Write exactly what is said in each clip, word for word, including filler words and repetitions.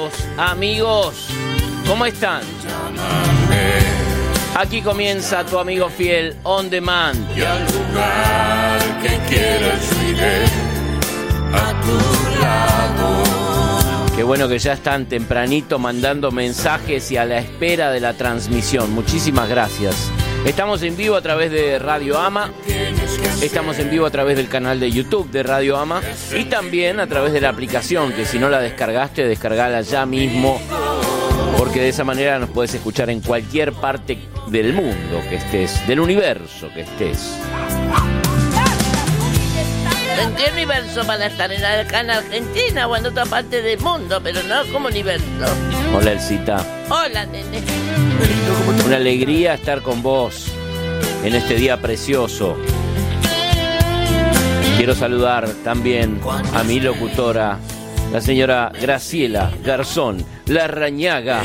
Amigos, ¿cómo están? Aquí comienza tu amigo fiel On Demand. Y al lugar que quieras iré a tu lado. Qué bueno que ya están tempranito mandando mensajes y a la espera de la transmisión. Muchísimas gracias. Estamos en vivo a través de Radio Ama. Estamos en vivo a través del canal de YouTube de Radio Ama. Y también a través de la aplicación, que si no la descargaste, descargala ya mismo. Porque de esa manera nos puedes escuchar en cualquier parte del mundo que estés, del universo que estés. ¿En qué universo van a estar? ¿En acá en Argentina o en otra parte del mundo? Pero no como universo. Hola, Elcita. Hola, nene. Una alegría estar con vos en este día precioso. Quiero saludar también a mi locutora, la señora Graciela Garzón Larrañaga,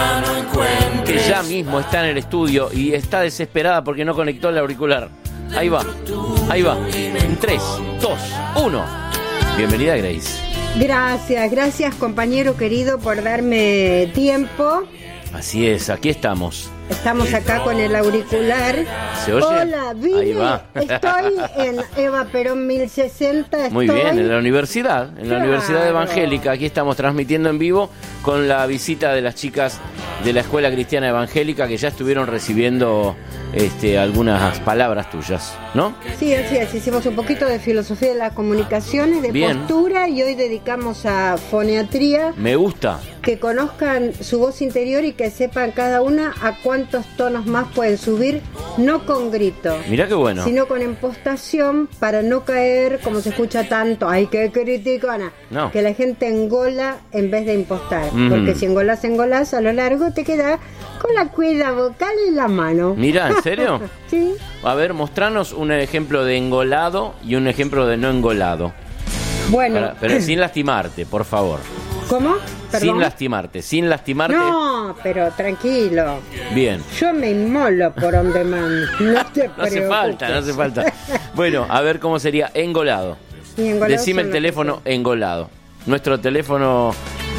que ya mismo está en el estudio y está desesperada porque no conectó el auricular. Ahí va, ahí va. En tres, dos, uno. Bienvenida, Grace. Gracias, gracias compañero querido por darme tiempo. Así es, aquí estamos. Estamos acá con el auricular. ¿Se oye? Hola, vine. Ahí va. Estoy en Eva Perón mil sesenta. Estoy... Muy bien, en la universidad, en la Claro. Universidad Evangélica. Aquí estamos transmitiendo en vivo con la visita de las chicas de la Escuela Cristiana Evangélica que ya estuvieron recibiendo este, algunas palabras tuyas, ¿no? Sí, así es. Hicimos un poquito de filosofía de las comunicaciones, de Bien. postura, y hoy dedicamos a foniatría. Me gusta. Que conozcan su voz interior y que sepan cada una a cuántos tonos más pueden subir, no con grito, Mirá qué bueno. sino con impostación, para no caer, como se escucha tanto, ay, qué criticona, No. que la gente engola en vez de impostar, Mm. porque si engolas, engolas, a lo largo te queda con la cuerda vocal en la mano. Mirá, ¿en serio? Sí. A ver, mostranos un ejemplo de engolado y un ejemplo de no engolado. Bueno, Para- pero sin lastimarte, por favor. ¿cómo? Sin ¿Perdón? lastimarte, sin lastimarte. No, pero tranquilo. Bien. Yo me inmolo por on demand. No te No hace preocupes. falta, no hace falta. Bueno, a ver cómo sería engolado. Y engolado Decime son el los teléfono que engolado. Nuestro teléfono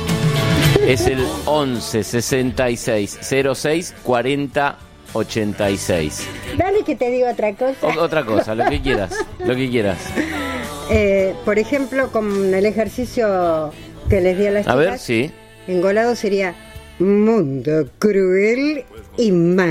es el once sesenta y seis cero seis cuarenta ochenta y seis. son. Dale que te digo otra cosa. O- otra cosa, lo que quieras, lo que quieras. Eh, por ejemplo, con el ejercicio que les di a las A chicas, ver, sí. engolado sería mundo cruel y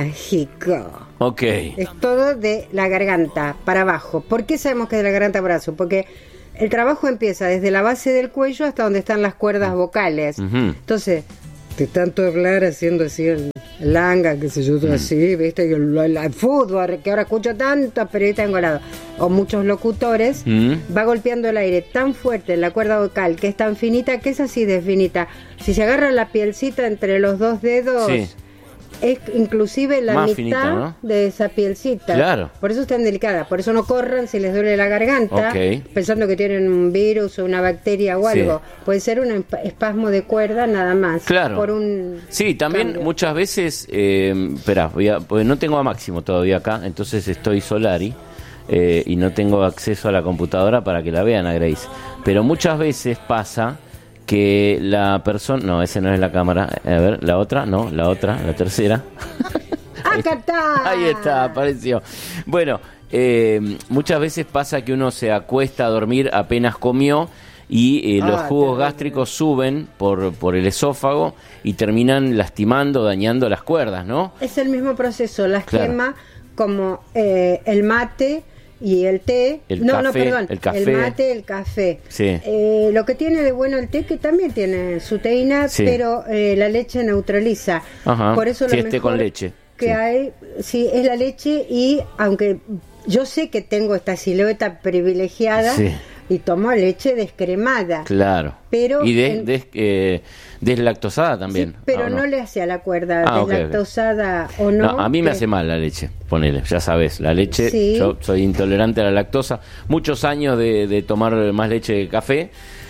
mágico. Ok. Es todo de la garganta para abajo. ¿Por qué sabemos que es de la garganta para abajo? Porque el trabajo empieza desde la base del cuello hasta donde están las cuerdas vocales. Ujú. Entonces, de tanto hablar haciendo así el langa, qué sé yo, Mm. así, viste, y el, el- el fútbol, que ahora escucho tantos periodistas engolados, o muchos locutores, Mm. va golpeando el aire tan fuerte en la cuerda vocal, que es tan finita, que es así de finita. Si se agarra la pielcita entre los dos dedos, Sí. es inclusive la Más mitad finita, ¿no? de esa pielcita. Claro. Por eso es tan delicada. Por eso no corran si les duele la garganta, Ok. pensando que tienen un virus o una bacteria o Sí. algo. Puede ser un emp- espasmo de cuerda nada más. Claro. Por un Sí, también cambio. muchas veces, eh, espera, voy a, porque no tengo a Máximo todavía acá, entonces estoy Solari eh, y no tengo acceso a la computadora para que la vean a Grace. Pero muchas veces pasa que la persona, no, esa no es la cámara, a ver, la otra, no, la otra, la tercera. ¡Acá está! Ahí está, apareció. Bueno, eh, muchas veces pasa que uno se acuesta a dormir apenas comió y eh, los Ah, jugos terrible. gástricos suben por, por el esófago y terminan lastimando, dañando las cuerdas, ¿no? Es el mismo proceso, las Claro. quema como eh, el mate y el té. El no, no, café, perdón. el café. mate, el café. Sí. Eh, lo que tiene de bueno el té, que también tiene su teína, Sí. pero eh, la leche neutraliza. Ajá, Por eso si lo es té mejor con leche, que sí. hay, sí, es la leche, y aunque yo sé que tengo esta silueta privilegiada Sí. y tomo leche descremada. Claro. Pero y de, en- des- eh, deslactosada también. Sí, pero ¿o no? le hace a la cuerda Ah, ok, ok. deslactosada o no. No, a mí me que- hace mal la leche, ponele, ya sabes, la leche, Sí. yo soy intolerante a la lactosa, muchos años de, de tomar más leche que café,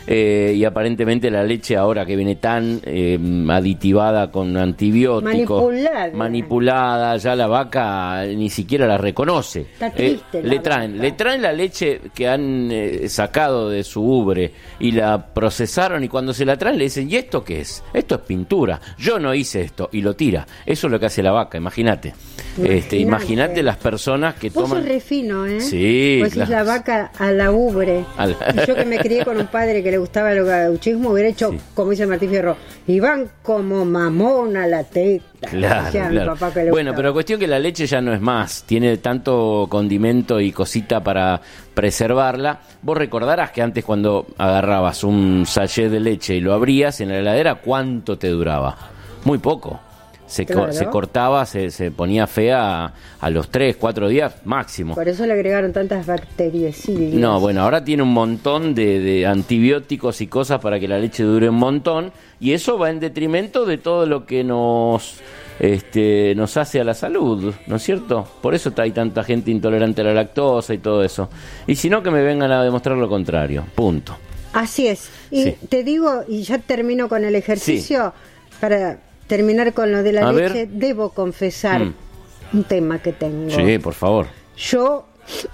Eh, y aparentemente la leche ahora que viene tan eh, aditivada con antibióticos, manipulada, manipulada, ya la vaca ni siquiera la reconoce. Está triste eh, la le traen, vaca. le traen la leche que han eh, sacado de su ubre y la procesaron, y cuando se la traen le dicen, ¿y esto qué es? Esto es pintura, yo no hice esto, y lo tira. Eso es lo que hace la vaca, imagínate. Este, imagínate las personas que Vos toman... sos re fino, ¿eh? Sí, Vos decís claro. la vaca a la ubre. A la- Y yo que me crié con un padre que le gustaba el gauchismo, hubiera hecho, Sí. como dice Martín Fierro, y van como mamón a la teta. Claro, Decía mi claro. papá que le Bueno, gustaba. pero cuestión que la leche ya no es más, tiene tanto condimento y cosita para preservarla. Vos recordarás que antes cuando agarrabas un sachet de leche y lo abrías en la heladera, ¿cuánto te duraba? Muy poco. Se, co- Claro. se cortaba, se, se ponía fea a, a los tres, cuatro días máximo. Por eso le agregaron tantas bacteriocidios. No, bueno, ahora tiene un montón de, de antibióticos y cosas para que la leche dure un montón, y eso va en detrimento de todo lo que nos este, nos hace a la salud, ¿no es cierto? Por eso hay tanta gente intolerante a la lactosa y todo eso. Y si no, que me vengan a demostrar lo contrario, punto. Así es. Y Sí. te digo, y ya termino con el ejercicio, para terminar con lo de la A leche, ver. debo confesar Mm. un tema que tengo. Sí, por favor. Yo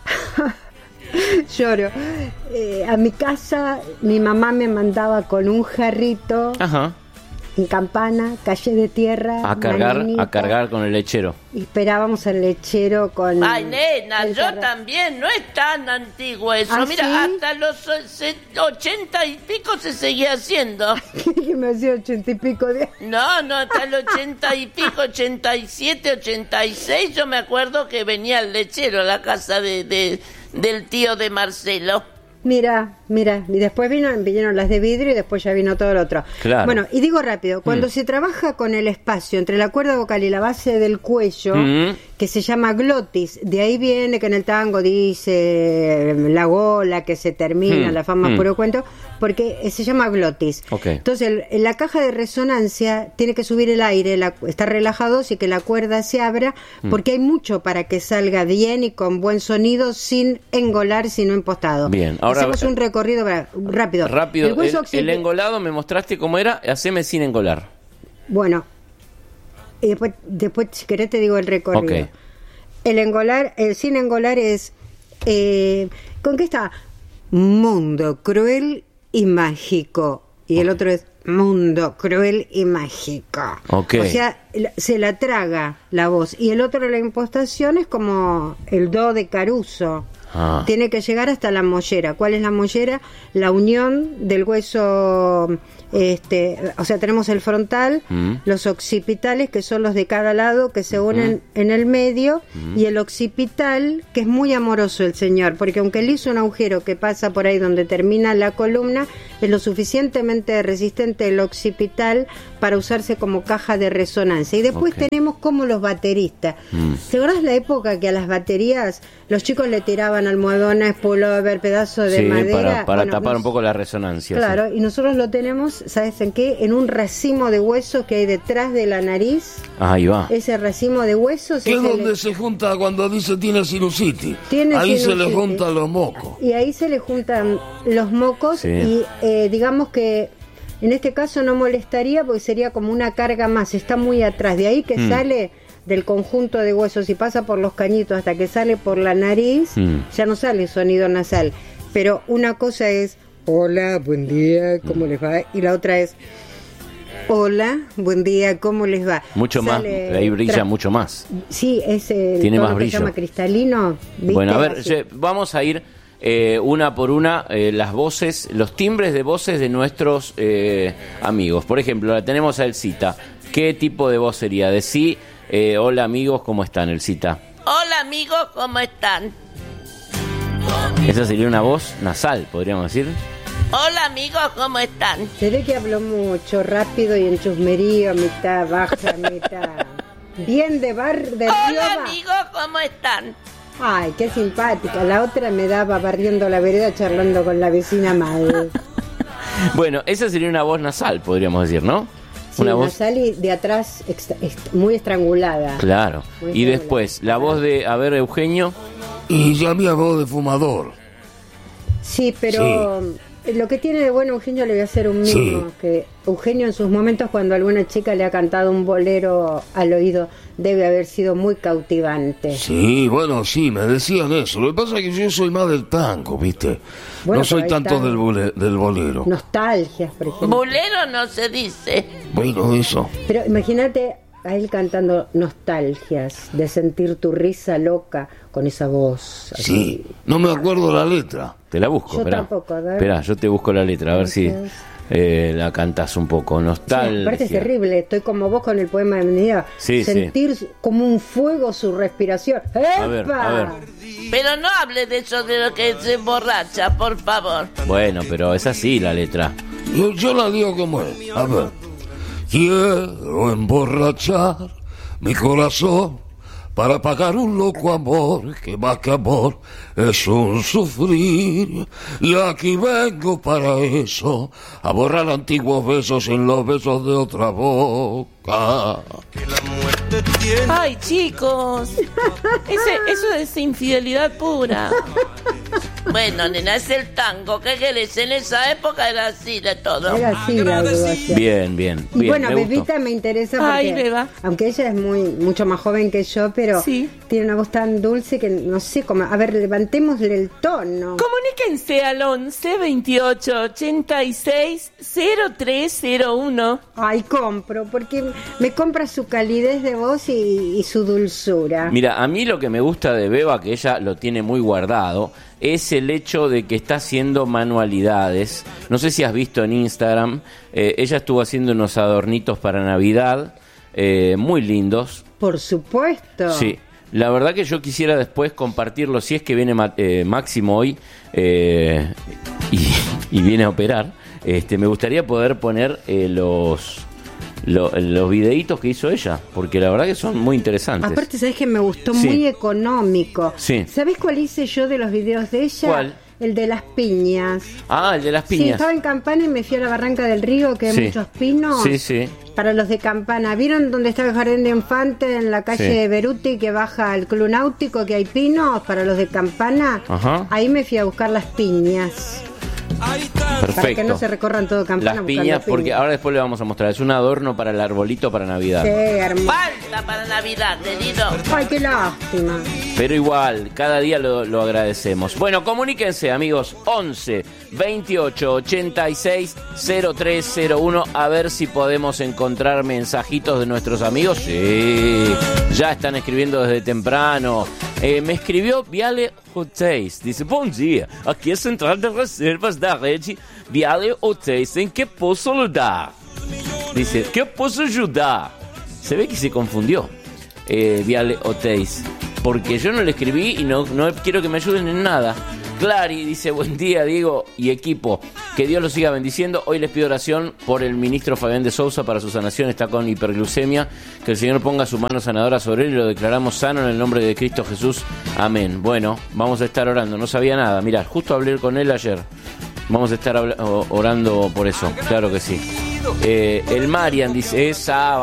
lloro. Eh, a mi casa mi mamá me mandaba con un jarrito Ajá. en Campana, calle de tierra, A una cargar, nenita, a cargar con el lechero. y esperábamos al lechero con Ay, nena, el yo carra- también, no es tan antiguo eso. ¿Ah, Mira, sí? hasta los o- se- ochenta y pico se seguía haciendo. que me hacía ochenta y pico de años. No, no, hasta el ochenta y pico, ochenta y siete, ochenta y seis, yo me acuerdo que venía el lechero a la casa de, de- del tío de Marcelo. Mira, mira, y después vino, vinieron las de vidrio y después ya vino todo lo otro. Claro. Bueno, y digo rápido, cuando Mm. se trabaja con el espacio entre la cuerda vocal y la base del cuello, Mm. que se llama glotis, de ahí viene que en el tango dice eh, la gola que se termina, Mm. la fama Mm. puro cuento, porque eh, se llama glotis. Ok. Entonces, el- en la caja de resonancia tiene que subir el aire, la, está relajado, y que la cuerda se abra, Mm. porque hay mucho para que salga bien y con buen sonido, sin engolar, sino empostado. Bien, ahora- Hacemos un recorrido para- rápido. Rápido, El hueso el, el occipital- engolado me mostraste cómo era, haceme sin engolar. Bueno, y después, después, si querés, te digo el recorrido. Ok. El engolar, el sin engolar es. Eh, ¿Con qué está? Mundo cruel y mágico. Y el otro es mundo cruel y mágico. Ok. O sea, la- se la traga la voz. Y el otro, la impostación, es como el do de Caruso. Ah. Tiene que llegar hasta la mollera. ¿Cuál es la mollera? La unión del hueso, este, o sea, tenemos el frontal, Mm. los occipitales, que son los de cada lado, que se unen en el medio, y el occipital, que es muy amoroso el señor, porque aunque le hizo un agujero que pasa por ahí donde termina la columna, es lo suficientemente resistente el occipital para usarse como caja de resonancia. Y después Ok. tenemos como los bateristas. Mm. ¿Te acuerdas la época que a las baterías los chicos le tiraban almohadones, pullover, pedazos de Sí, madera? para, para Bueno, tapar nos- un poco la resonancia. sí. Claro, y nosotros lo tenemos, ¿sabes en qué? En un racimo de huesos que hay detrás de la nariz. Ahí va. Ese racimo de huesos Que es es el- donde se junta cuando dice tiene sinusitis. Tiene Ahí se le sinusitis. juntan los mocos. y ahí se le juntan los mocos, Sí. y eh, digamos que en este caso no molestaría porque sería como una carga más, está muy atrás, de ahí que Mm. sale del conjunto de huesos y pasa por los cañitos hasta que sale por la nariz, Mm. ya no sale sonido nasal. Pero una cosa es hola, buen día, ¿cómo Mm. les va? Y la otra es hola, buen día, ¿cómo les va? Mucho más, Sale ahí brilla tra- mucho más. Sí, ese Tiene tono más que brillo. se llama cristalino. ¿viste? Bueno, a ver, Así. ye- vamos a ir eh, una por una eh, las voces, los timbres de voces de nuestros eh, amigos. Por ejemplo, la tenemos a Elcita. ¿Qué tipo de voz sería? De sí, eh, hola amigos, ¿cómo están, Elcita? Hola amigos, ¿cómo están? Esa sería una voz nasal, podríamos decir. Hola amigos, ¿cómo están? Se ve que habló mucho, rápido y en chusmerío, mitad baja, mitad. Bien de bar de Hola Rioba. amigos, ¿cómo están? Ay, qué simpática. La otra me daba barriendo la vereda charlando con la vecina mal. Bueno, esa sería una voz nasal, podríamos decir, ¿no? Sí, una voz. nasal y de atrás extra- est- muy estrangulada. Claro. Muy Y bien, después, la voz de, a ver, Eugenio. Y ya había voz de fumador. Sí, pero lo que tiene de bueno Eugenio, le voy a hacer un mimo, Sí. que Eugenio en sus momentos cuando alguna chica le ha cantado un bolero al oído debe haber sido muy cautivante. Sí, bueno, sí, me decían eso. Lo que pasa es que yo soy más del tango, ¿viste? Bueno, no soy pero ahí tanto está. del, bole- del bolero. Nostalgias, por ejemplo. Bolero no se dice. Bueno, eso. Pero imagínate a él cantando Nostalgias, de sentir tu risa loca con esa voz. así. Sí, no me acuerdo la letra. Te la busco, Yo esperá. tampoco, a ver. Esperá, yo te busco la letra, a ver si Gracias. eh, la cantás un poco. Sí, Nostalgia. aparte es terrible, estoy como vos con el poema de mi vida. Sí, sentir como un fuego su respiración. ¡Epa! A ver, a ver. Pero no hable de eso de lo que se emborracha, por favor. Bueno, pero es así la letra. Yo, yo la digo como es. A ver. Quiero emborrachar mi corazón para pagar un loco amor que más que amor es un sufrir. Y aquí vengo para eso, a borrar antiguos besos en los besos de otra boca. Ay, chicos. Ese, eso es infidelidad pura. Bueno, nena, es el tango. ¿Qué querés? En esa época era así de todo. Era así la agrupación. Bien, bien. Y bien, bueno, me gustó. Bebita me interesa porque, Ay, Beba. aunque ella es muy mucho más joven que yo, pero Sí. tiene una voz tan dulce que no sé cómo. A ver, levantémosle el tono. Comuníquense al once veintiocho ochenta y seis cero tres cero uno. Ay, compro, porque me compra su calidez de voz y, y su dulzura. Mira, a mí lo que me gusta de Beba, que ella lo tiene muy guardado, es el hecho de que está haciendo manualidades. No sé si has visto en Instagram, eh, ella estuvo haciendo unos adornitos para Navidad, eh, muy lindos. Por supuesto. Sí, la verdad que yo quisiera después compartirlo, si es que viene Ma- eh, Máximo hoy eh, y, y viene a operar, este, me gustaría poder poner eh, los... Lo- los videitos que hizo ella, porque la verdad que son muy interesantes. Aparte, ¿sabes que me gustó? Sí. Muy económico. Sí. ¿Sabes cuál hice yo de los videos de ella? ¿Cuál? El de las piñas. Ah, el de las Sí, piñas. estaba en Campana y me fui a la Barranca del Río, que hay Sí. muchos pinos. Sí, sí. Para los de Campana. ¿Vieron dónde está el Jardín de Infante en la calle Sí. Beruti que baja al Club Náutico, que hay pinos para los de Campana? Ajá. Ahí me fui a buscar las piñas. Perfecto. Para que no se recorran todo Campana. Las buscando piñas, porque piñas. ahora después le vamos a mostrar. Es un adorno para el arbolito para Navidad. Sí, hermoso. Falta para Navidad, querido. Ay, qué lástima. Pero igual, cada día lo, lo agradecemos. Bueno, comuníquense, amigos. once veintiocho ochenta y seis cero tres cero uno. A ver si podemos encontrar mensajitos de nuestros amigos. Sí, ya están escribiendo desde temprano. Eh, me escribió Viale Hotéis. Dice, bom dia, aqui é a central de reservas da rede Viale Hotéis. ¿En qué posso ajudar? Dice, ¿qué posso ayudar? Se ve que se confundió. Eh, Viale Hotéis, porque yo no le escribí y no, no quiero que me ayuden en nada. Clary dice, buen día Diego y equipo, que Dios los siga bendiciendo. Hoy les pido oración por el ministro Fabián de Sousa para su sanación, está con hiperglucemia, que el Señor ponga su mano sanadora sobre él y lo declaramos sano en el nombre de Cristo Jesús, amén. Bueno, vamos a estar orando, no sabía nada, mirá, justo hablé con él ayer, vamos a estar habla- orando por eso, claro que sí. Eh, el Marian dice, esa